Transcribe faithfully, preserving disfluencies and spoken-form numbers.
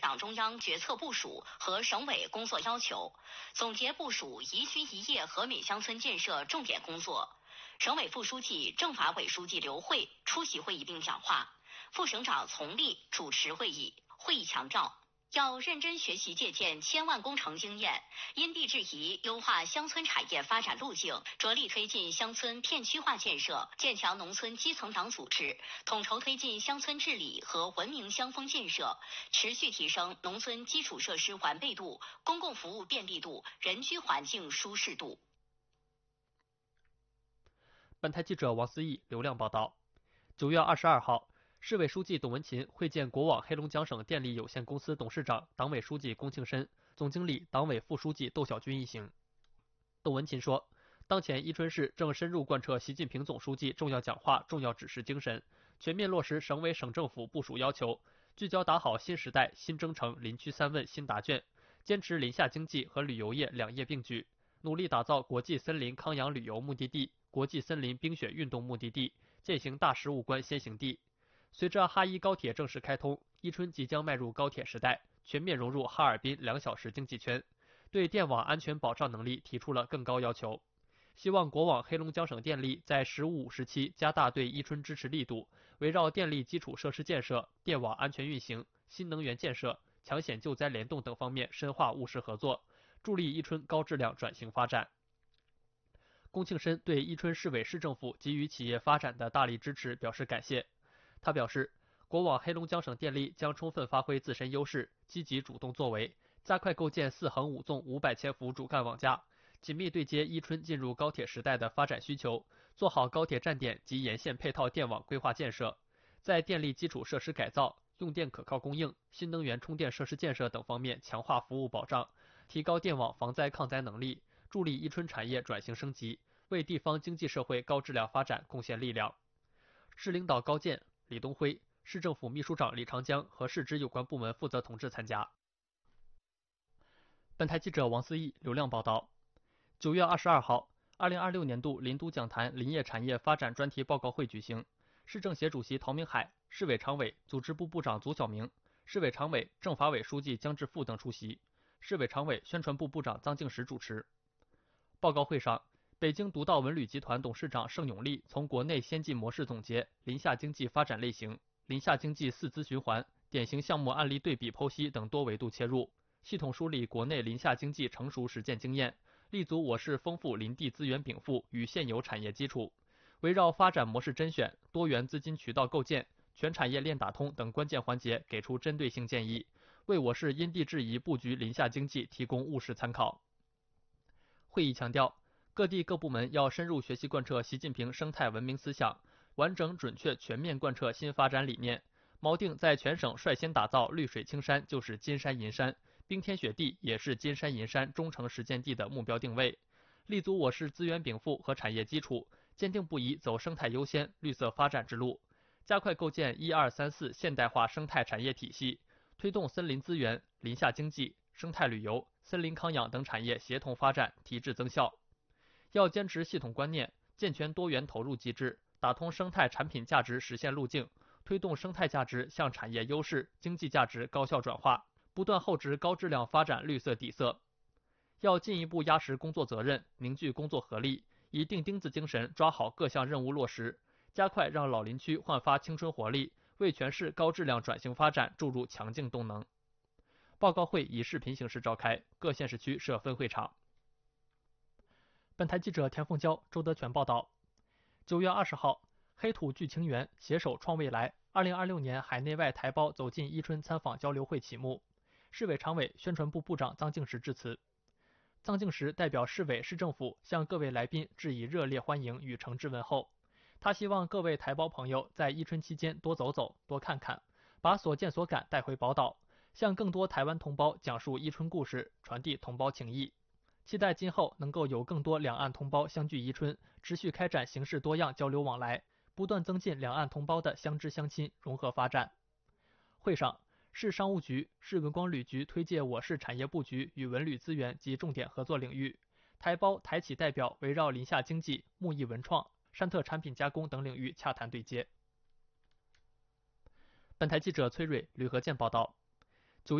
党中央决策部署和省委工作要求，总结部署宜居宜业和美乡村建设重点工作。省委副书记、政法委书记刘慧出席会议并讲话，副省长丛立主持会议。会议强调，要认真学习借鉴千万工程经验，因地制宜优化乡村产业发展路径，着力推进乡村片区化建设，建强农村基层党组织，统筹推进乡村治理和文明乡风建设，持续提升农村基础设施完备度、公共服务便利度、人居环境舒适度。 本台记者王思义、刘亮报道。九月二十二号，市委书记董文勤会见国网黑龙江省电力有限公司董事长、党委书记龚庆申、总经理、党委副书记窦小军一行。董文勤说，当前伊春市正深入贯彻习近平总书记重要讲话、重要指示精神，全面落实省委省政府部署要求，聚焦打好新时代新征程林区三问新答卷，坚持林下经济和旅游业两业并举，努力打造国际森林康养旅游目的地、国际森林冰雪运动目的地，践行大食物关先行地。随着哈伊高铁正式开通，伊春即将迈入高铁时代，全面融入哈尔滨两小时经济圈，对电网安全保障能力提出了更高要求。希望国网黑龙江省电力在“十五五”时期加大对伊春支持力度，围绕电力基础设施建设、电网安全运行、新能源建设、抢险救灾联动等方面深化务实合作，助力伊春高质量转型发展。龚庆申对伊春市委市政府给予企业发展的大力支持表示感谢。他表示，国网黑龙江省电力将充分发挥自身优势，积极主动作为，加快构建四横五纵五百千伏主干网架，紧密对接伊春进入高铁时代的发展需求，做好高铁站点及沿线配套电网规划建设，在电力基础设施改造、用电可靠供应、新能源充电设施建设等方面强化服务保障，提高电网防灾抗灾能力，助力伊春产业转型升级，为地方经济社会高质量发展贡献力量。市领导高健、李东辉、市政府秘书长李长江和市直有关部门负责同志参加。本台记者王思义、刘亮报道。九月二十二号，二零二六年度林都讲坛林业产业发展专题报告会举行，市政协主席陶明海、市委常委、组织部部长祖晓明、市委常委、政法委书记姜志富等出席，市委常委、宣传部部长臧敬实主持。报告会上，北京独到文旅集团董事长盛永利从国内先进模式总结、林下经济发展类型、林下经济四资循环、典型项目案例对比剖析等多维度切入，系统梳理国内林下经济成熟实践经验，立足我市丰富林地资源禀赋与现有产业基础，围绕发展模式甄选、多元资金渠道构建、全产业链打通等关键环节给出针对性建议，为我市因地制宜布局林下经济提供务实参考。会议强调，各地各部门要深入学习贯彻习近平生态文明思想，完整准确全面贯彻新发展理念，锚定在全省率先打造绿水青山就是金山银山，冰天雪地也是金山银山忠诚实践地的目标定位，立足我市资源禀赋和产业基础，坚定不移走生态优先、绿色发展之路，加快构建一二三四现代化生态产业体系，推动森林资源、林下经济、生态旅游、森林康养等产业协同发展，提质增效。要坚持系统观念，健全多元投入机制，打通生态产品价值实现路径，推动生态价值向产业优势、经济价值高效转化，不断厚植高质量发展绿色底色。要进一步压实工作责任，凝聚工作合力，以钉钉子精神抓好各项任务落实，加快让老林区焕发青春活力，为全市高质量转型发展注入强劲动能。报告会以视频形式召开，各县市区设分会场。本台记者田凤娇、周德全报道。九月二十号，黑土聚情缘，携手创未来。二零二六年海内外台胞走进伊春参访交流会启幕，市委常委、宣传部部长臧敬实致辞。臧敬实代表市委市政府向各位来宾致以热烈欢迎与诚挚问候。他希望各位台胞朋友在伊春期间多走走、多看看，把所见所感带回宝岛，向更多台湾同胞讲述伊春故事，传递同胞情谊。期待今后能够有更多两岸同胞相聚伊春，持续开展形式多样交流往来，不断增进两岸同胞的相知相亲、融合发展。会上，市商务局、市文光旅局推介我市产业布局与文旅资源及重点合作领域，台胞台企代表围绕林下经济、木艺文创、山特产品加工等领域洽谈对接。本台记者崔蕊、吕和健报道。